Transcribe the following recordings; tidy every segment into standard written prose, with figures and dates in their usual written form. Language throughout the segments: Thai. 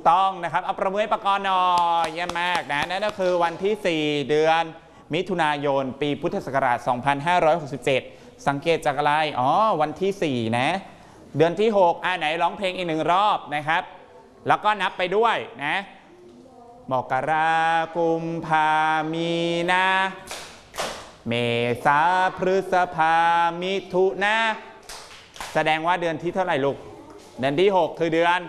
ต้องนะครับเอาประมือให้ประกรณ์หน่อยเยี่ยมมากนะนั่นก็คือวันที่ 4 เดือนมิถุนายนปีพุทธศักราช 2567 สังเกตจากอะไรวันที่ 4 นะเดือนที่ 6ไหนร้องเพลงอีก1 รอบนะครับแล้วก็นับไปด้วยนะมกราคมพามีนาเมษาพฤษภามิถุนาแสดงว่าเดือนที่เท่าไหร่ลูกเดือนที่ 6 คือเดือน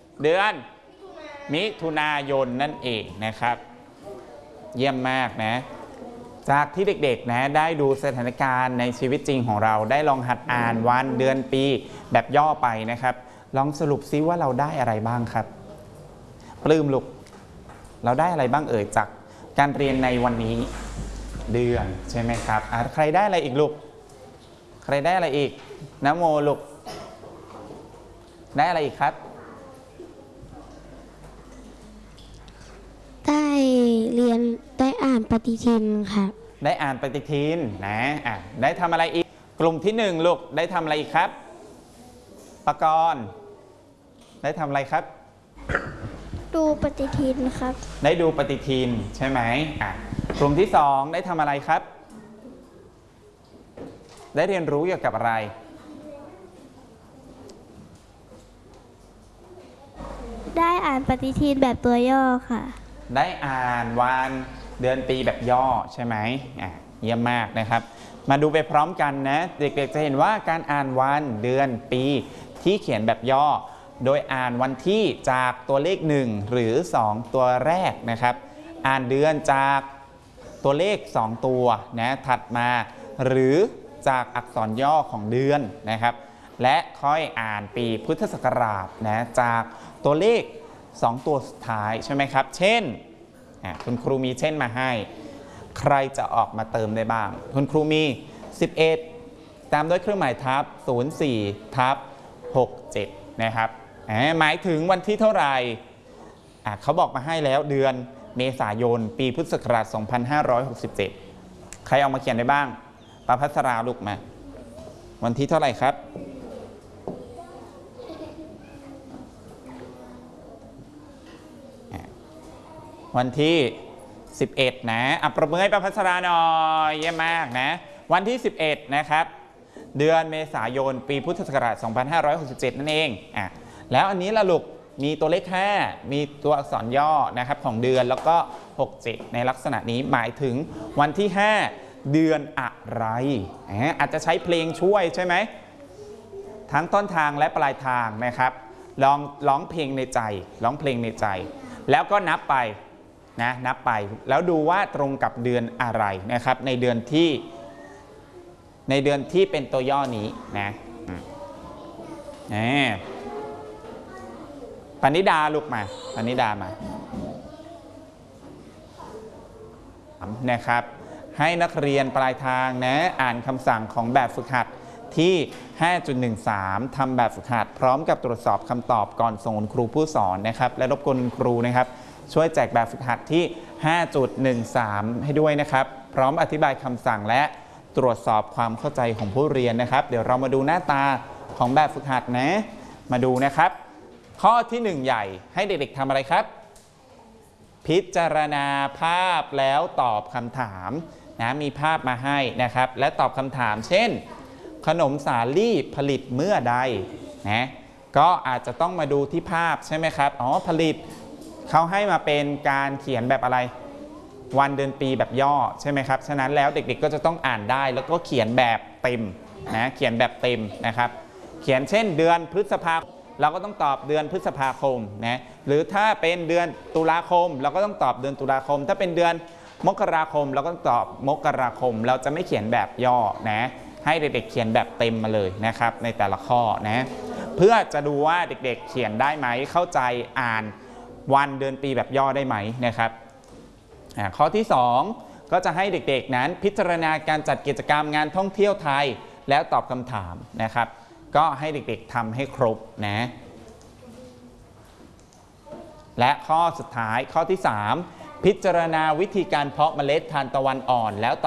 มิถุนายนนั่นเองนะครับเยี่ยมมากนะจากที่เด็กๆนะได้ดูสถานการณ์ในชีวิตจริงของเราได้ลองหัดอ่านวันเดือนปีแบบย่อไปนะครับลองสรุปซิว่าเราได้อะไรบ้างครับปลื้มลูกเราได้อะไรบ้างจากการเรียนในวันนี้เดือนใช่ไหมครับใครได้อะไรอีกลูกใครได้อะไรอีกนะโมลูกได้อะไรอีกครับได้เรียนได้อ่านปฏิทินครับได้อ่านปฏิทินนะได้ทำอะไรอีกกลุ่มที่1ลูกได้ทำอะไรอีกครับประกรณ์ได้ทำอะไรครับดูปฏิทินครับได้ดูปฏิทินใช่ไหมกลุ่มที่2ได้ทำอะไรครับได้เรียนรู้เกี่ยวกับอะไรได้อ่านปฏิทินแบบตัวย่อค่ะได้อ่านวันเดือนปีแบบย่อใช่ไหมเยี่ยมมากนะครับมาดูไปพร้อมกันนะเด็กๆจะเห็นว่าการอ่านวันเดือนปีที่เขียนแบบย่อโดยอ่านวันที่จากตัวเลข1หรือ2ตัวแรกนะครับอ่านเดือนจากตัวเลข2ตัวนะถัดมาหรือจากอักษรย่อของเดือนนะครับและค่อยอ่านปีพุทธศักราชนะจากตัวเลข2ตัวสุดท้ายใช่ไหมครับเช่นคุณครูมีเช่นมาให้ใครจะออกมาเติมได้บ้างคุณครูมี11ตามด้วยเครื่องหมายทับ04ทับ67นะครับหมายถึงวันที่เท่าไหร่เขาบอกมาให้แล้วเดือนเมษายนปีพุทธศักราช 2567 ใครเอามาเขียนได้บ้างประภัสราลูกมาวันที่เท่าไหร่ครับวันที่11นะประเมินให้ประภัสราหน่อยเยี่ยมมากนะวันที่11นะครับเดือนเมษายนปีพุทธศักราช 2567 นั่นเองแล้วอันนี้ละลูกมีตัวเลข5มีตัวอักษรย่อนะครับของเดือนแล้วก็67ในลักษณะนี้หมายถึงวันที่5เดือนอะไรอาจจะใช้เพลงช่วยใช่ไหมทั้งต้นทางและปลายทางนะครับลองร้องเพลงในใจแล้วก็นับไปแล้วดูว่าตรงกับเดือนอะไรนะครับในเดือนที่เป็นตัวย่อนี้นะปณิดาลูกมาปณิดามานะครับให้นักเรียนปลายทางนะอ่านคำสั่งของแบบฝึกหัดที่ 5.13 ทำแบบฝึกหัดพร้อมกับตรวจสอบคำตอบก่อนส่งคุณครูผู้สอนนะครับและรบกวนคุณครูนะครับช่วยแจกแบบฝึกหัดที่ 5.13 ให้ด้วยนะครับพร้อมอธิบายคำสั่งและตรวจสอบความเข้าใจของผู้เรียนนะครับเดี๋ยวเรามาดูหน้าตาของแบบฝึกหัดนะมาดูนะครับข้อที่1ใหญ่ให้เด็กๆทำอะไรครับพิจารณาภาพแล้วตอบคำถามนะมีภาพมาให้นะครับและตอบคำถามเช่นขนมสาลี่ผลิตเมื่อใดนะก็อาจจะต้องมาดูที่ภาพใช่ไหมครับผลิตเขาให้มาเป็นการเขียนแบบอะไรวันเดือนปีแบบย่อใช่ไหมครับฉะนั้นแล้วเด็กๆก็จะต้องอ่านได้แล้วก็เขียนแบบเต็มนะเขียนแบบเต็มนะครับเขียนเช่นเดือนพฤษภาคมเราก็ต้องตอบเดือนพฤษภาคมนะหรือถ้าเป็นเดือนตุลาคมเราก็ต้องตอบเดือนตุลาคมถ้าเป็นเดือนมกราคมเราก็ต้องตอบมกราคมเราจะไม่เขียนแบบย่อนะให้เด็กๆเขียนแบบเต็มมาเลยนะครับในแต่ละข้อนะเพื่อจะดูว่าเด็กๆเขียนได้ไหมเข้าใจอ่านวันเดือนปีแบบย่อได้ไหมนะครับข้อที่2ก็จะให้เด็กๆนั้นพิจารณาการจัดกิจกรรมงานท่องเที่ยวไทยแล้วตอบคำถามนะครับก็ให้เด็กๆทำให้ครบนะและข้อสุดท้ายข้อที่3พิจารณาวิธีการเพาะเมล็ดทานตะวันอ่อนแล้ว